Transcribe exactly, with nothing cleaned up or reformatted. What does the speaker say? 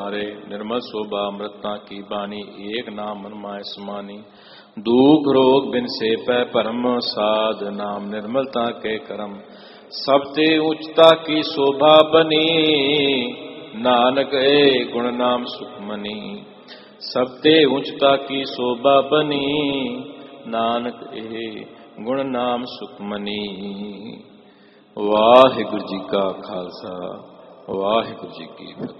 हरे निर्मल शोभा अमृता की बानी, एक नाम मन माय समानी। दुख रोग बिन से पै परम, साध नाम निर्मलता के करम। सबते उच्चता की शोभा बनी, नानक ए गुण नाम सुखमनी। सबते उच्चता की शोभा बनी, नानक ए गुण नाम सुखमनी। वाहिगुरु जी का खालसा, वाहिगुरु जी की फतेह।